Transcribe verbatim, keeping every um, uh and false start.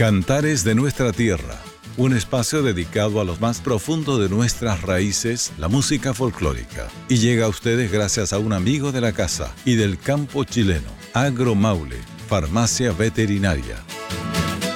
Cantares de nuestra tierra, un espacio dedicado a lo más profundo de nuestras raíces, la música folclórica. Y llega a ustedes gracias a un amigo de la casa y del campo chileno, Agromaule, farmacia veterinaria.